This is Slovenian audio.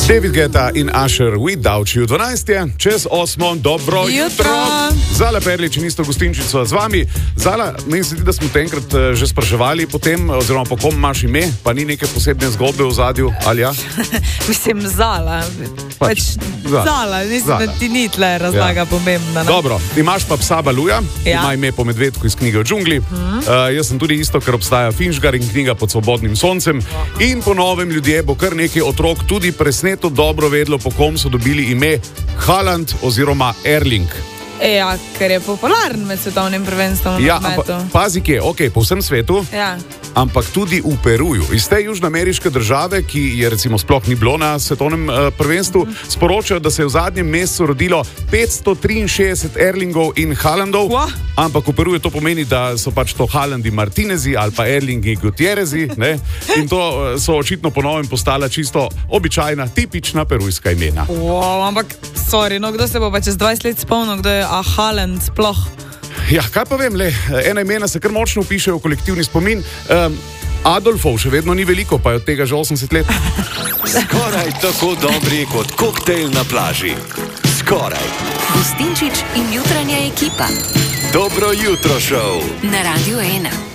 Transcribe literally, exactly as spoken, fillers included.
David Guetta in Usher Without You. dvanajst je, čez osmo, dobro jutro. jutro. Zala Perlič in isto gostinčico z vami. Zala, meni se zdi, da smo te enkrat uh, že spraševali potem, oziroma po kom imaš ime, pa ni neke posebne zgodbe v zadju, ali ja? Mislim, Zala. Pač, Pač, Zala. Zala, mislim, Zala. da ti ni tle razlaga Ja. pomembna. Ne? Dobro, imaš pa psa Baluja, ki Ja. ima ime po medvedku iz knjige o džungli. Uh, jaz sem tudi isto, ker obstaja Finžgar in knjiga Pod svobodnim soncem. In po novem ljudje bo kar nekaj otrok tudi presneto dobro vedlo, po kom so dobili ime Haaland oziroma Erling. Ja, ker je popularen med svetovnim prvenstvom. Ja, na ampak nogometu. pazi, kje, ok, po vsem svetu. Ja. Ampak tudi v Peruju, iz te južnoameriške države, ki je recimo sploh ni bilo na svetovnem uh, prvenstvu, mm. sporočajo, da se je v zadnjem mesecu rodilo petsto triinšestdeset Erlingov in Haalandov. Wow. Ampak v Peruju to pomeni, da so pač to Haalandi Martinezi ali pa Erlingi Gutierrezi. Ne? In to uh, so očitno po novem postala čisto običajna, tipična perujska imena. Wow, ampak, sorry, no kdo se bo pa čez dvajset let spomnil, kdo je a Haaland sploh? Ja, kaj pa vem, le, ena imena se kar močno vpišejo v kolektivni spomin. Um, Adolfov še vedno ni veliko, pa je od tega že osemdeset let. Skoraj tako dobri kot koktejl na plaži. Skoraj. Gostinčič in jutranja ekipa Dobro jutro, šov. na Radiu ena.